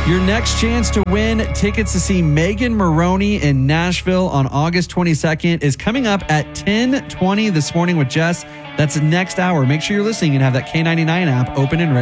Your next chance to win tickets to see Megan Moroney in Nashville on August 22nd is coming up at 10:20 this morning with Jess. That's next hour. Make sure you're listening and have that K99 app open and ready.